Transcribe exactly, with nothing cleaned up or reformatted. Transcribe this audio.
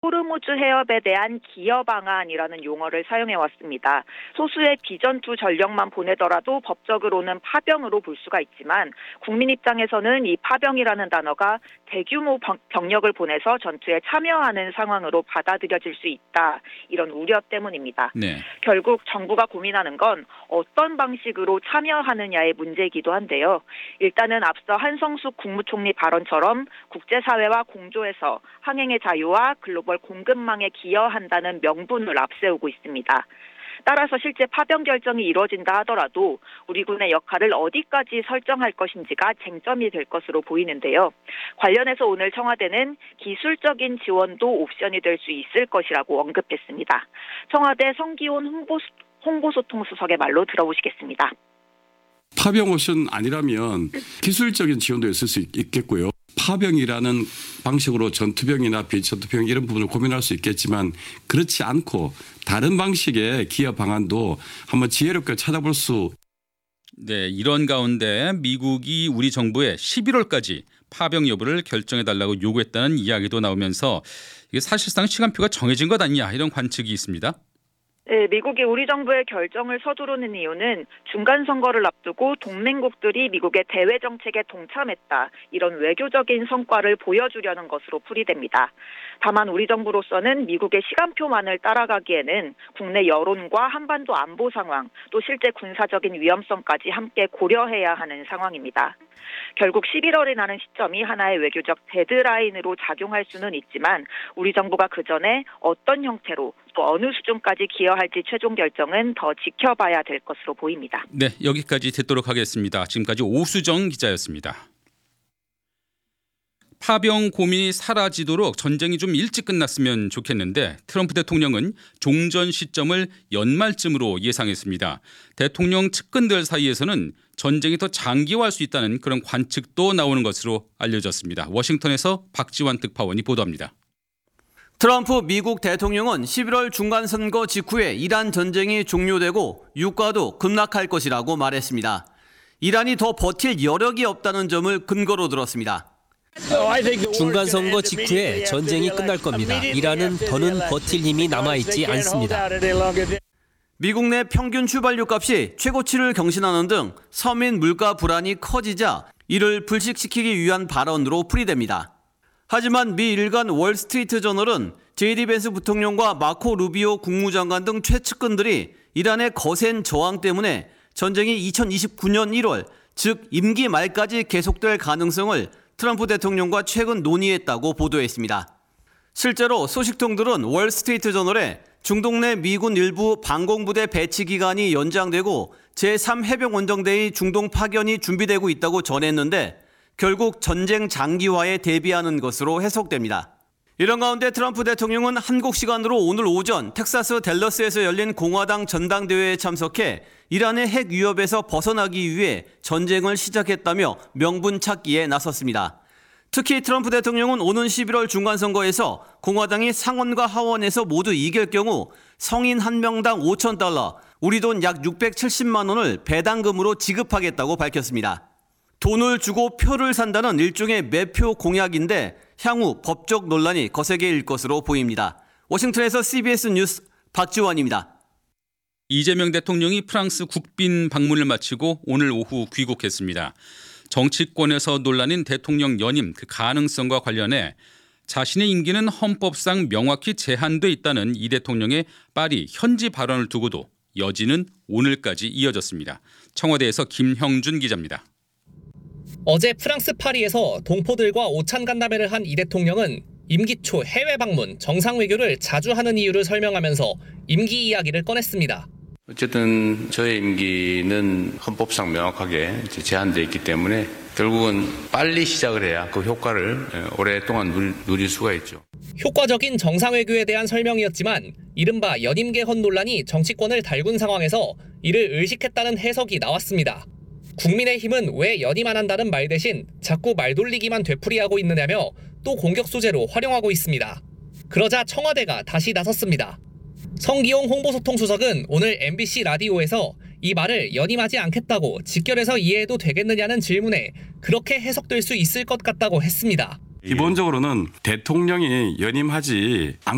호르무즈 해협에 대한 기여 방안이라는 용어를 사용해 왔습니다. 소수의 비전투 전력만 보내더라도 법적으로는 파병으로 볼 수가 있지만 국민 입장에서는 이 파병이라는 단어가 대규모 병력을 보내서 전투에 참여하는 상황으로 받아들여질 수 있다. 이런 우려 때문입니다. 네. 결국 정부가 고민하는 건 어떤 방식으로 참여하느냐의 문제이기도 한데요. 일단은 앞서 한성숙 국무총리 발언처럼 국제사회와 공조해서 항행의 자유와 글로벌 공급망에 기여한다는 명분을 앞세우고 있습니다. 따라서 실제 파병 결정이 이루어진다 하더라도 우리 군의 역할을 어디까지 설정할 것인지가 쟁점이 될 것으로 보이는데요. 관련해서 오늘 청와대는 기술적인 지원도 옵션이 될 수 있을 것이라고 언급했습니다. 청와대 성기훈 홍보, 홍보소통수석의 말로 들어보시겠습니다. 파병 옵션 아니라면 기술적인 지원도 있을 수 있겠고요. 파병이라는 방식으로 전투병이나 비전투병 이런 부분을 고민할 수 있겠지만 그렇지 않고 다른 방식의 기여 방안도 한번 지혜롭게 찾아볼 수. 네, 이런 가운데 미국이 우리 정부에 십일월까지 파병 여부를 결정해달라고 요구했다는 이야기도 나오면서 이게 사실상 시간표가 정해진 것 아니냐 이런 관측이 있습니다. 네, 미국이 우리 정부의 결정을 서두르는 이유는 중간 선거를 앞두고 동맹국들이 미국의 대외 정책에 동참했다. 이런 외교적인 성과를 보여주려는 것으로 풀이됩니다. 다만 우리 정부로서는 미국의 시간표만을 따라가기에는 국내 여론과 한반도 안보 상황, 또 실제 군사적인 위험성까지 함께 고려해야 하는 상황입니다. 결국 십일월이라는 시점이 하나의 외교적 데드라인으로 작용할 수는 있지만 우리 정부가 그 전에 어떤 형태로 또 어느 수준까지 기여할지 최종 결정은 더 지켜봐야 될 것으로 보입니다. 네, 여기까지 듣도록 하겠습니다. 지금까지 오수정 기자였습니다. 파병 고민이 사라지도록 전쟁이 좀 일찍 끝났으면 좋겠는데 트럼프 대통령은 종전 시점을 연말쯤으로 예상했습니다. 대통령 측근들 사이에서는 전쟁이 더 장기화할 수 있다는 그런 관측도 나오는 것으로 알려졌습니다. 워싱턴에서 박지원 특파원이 보도합니다. 트럼프 미국 대통령은 십일월 중간선거 직후에 이란 전쟁이 종료되고 유가도 급락할 것이라고 말했습니다. 이란이 더 버틸 여력이 없다는 점을 근거로 들었습니다. 중간선거 직후에 전쟁이 끝날 겁니다. 이란은 더는 버틸 힘이 남아있지 않습니다. 미국 내 평균 주발유 값이 최고치를 경신하는 등 서민 물가 불안이 커지자 이를 불식시키기 위한 발언으로 풀이됩니다. 하지만 미 일간 월스트리트 저널은 제이디 벤스 부통령과 마코 루비오 국무장관 등 최측근들이 이란의 거센 저항 때문에 전쟁이 이천이십구 년 일월, 즉 임기 말까지 계속될 가능성을 트럼프 대통령과 최근 논의했다고 보도했습니다. 실제로 소식통들은 월스트리트 저널에 중동 내 미군 일부 방공부대 배치 기간이 연장되고 제삼 해병원정대의 중동 파견이 준비되고 있다고 전했는데 결국 전쟁 장기화에 대비하는 것으로 해석됩니다. 이런 가운데 트럼프 대통령은 한국 시간으로 오늘 오전 텍사스 댈러스에서 열린 공화당 전당대회에 참석해 이란의 핵 위협에서 벗어나기 위해 전쟁을 시작했다며 명분 찾기에 나섰습니다. 특히 트럼프 대통령은 오는 십일월 중간선거에서 공화당이 상원과 하원에서 모두 이길 경우 성인 한 명당 오천 달러, 우리 돈 약 육백칠십만 원을 배당금으로 지급하겠다고 밝혔습니다. 돈을 주고 표를 산다는 일종의 매표 공약인데 향후 법적 논란이 거세게 일 것으로 보입니다. 워싱턴에서 씨비에스 뉴스 박지원입니다. 이재명 대통령이 프랑스 국빈 방문을 마치고 오늘 오후 귀국했습니다. 정치권에서 논란인 대통령 연임 그 가능성과 관련해 자신의 임기는 헌법상 명확히 제한돼 있다는 이 대통령의 파리 현지 발언을 두고도 여지는 오늘까지 이어졌습니다. 청와대에서 김형준 기자입니다. 어제 프랑스 파리에서 동포들과 오찬 간담회를 한 이 대통령은 임기 초 해외 방문, 정상 외교를 자주 하는 이유를 설명하면서 임기 이야기를 꺼냈습니다. 어쨌든 저의 임기는 헌법상 명확하게 제한되어 있기 때문에 결국은 빨리 시작을 해야 그 효과를 오랫동안 누릴 수가 있죠. 효과적인 정상 외교에 대한 설명이었지만 이른바 연임 개헌 논란이 정치권을 달군 상황에서 이를 의식했다는 해석이 나왔습니다. 국민의힘은 왜 연임 안 한다는 말 대신 자꾸 말 돌리기만 되풀이하고 있느냐며 또 공격 소재로 활용하고 있습니다. 그러자 청와대가 다시 나섰습니다. 성기용 홍보소통수석은 오늘 엠비씨 라디오에서 이 말을 연임하지 않겠다고 직결해서 이해해도 되겠느냐는 질문에 그렇게 해석될 수 있을 것 같다고 했습니다. 기본적으로는 대통령이 연임하지 않